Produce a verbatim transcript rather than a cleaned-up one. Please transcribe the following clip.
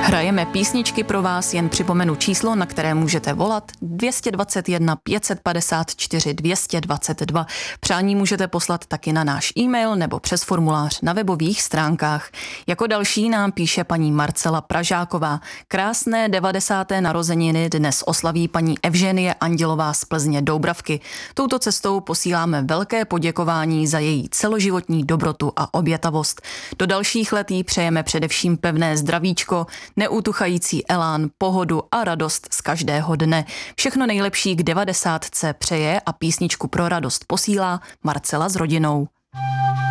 Hrajeme písničky pro vás, jen připomenu číslo, na které můžete volat dvě dvacet jedna pět set padesát čtyři dvě stě dvacet dva. Přání můžete poslat taky na náš e-mail nebo přes formulář na webových stránkách. Jako další nám píše paní Marcela Pražáková. Krásné devadesáté narozeniny dnes oslaví paní Evženie Andělová z Plzně Doubravky. Touto cestou posíláme velké poděkování za její celoživotní dobrotu a obětavost. Do dalších let jí přejeme především pevné zdravíčko, neutuchající elán, pohodu a radost z každého dne. Všechno nejlepší k devadesátce přeje a písničku pro radost posílá Marcela s rodinou.